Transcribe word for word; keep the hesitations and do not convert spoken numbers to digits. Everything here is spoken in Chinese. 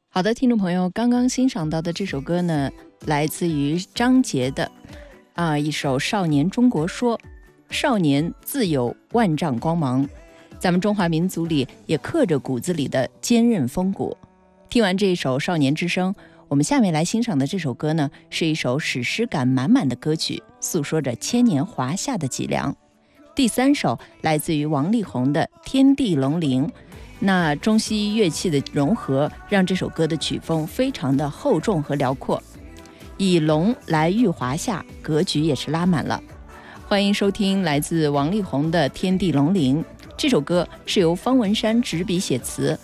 好的，听众朋友，刚刚欣赏到的这首歌呢，来自于张杰的啊一首《少年中国说》。少年自有万丈光芒，咱们中华民族里也刻着骨子里的坚韧风骨。听完这首《少年之声》，我们下面来欣赏的这首歌呢，是一首史诗感满满的歌曲，诉说着千年华夏的脊梁。第三首来自于王力宏的《天地龙鳞》。那中西乐器的融合，让这首歌的曲风非常的厚重和辽阔，以龙来喻华夏，格局也是拉满了。欢迎收听来自王力宏的《天地龙鳞》，这首歌是由方文山执笔写词，